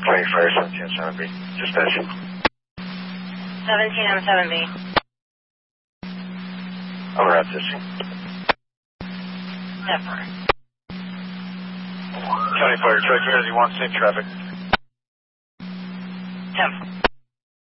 County Fire 1707B. Dispatch. 1707B. I'm around this. Definitely. County Fire Truck, Unity 1, same traffic. 10.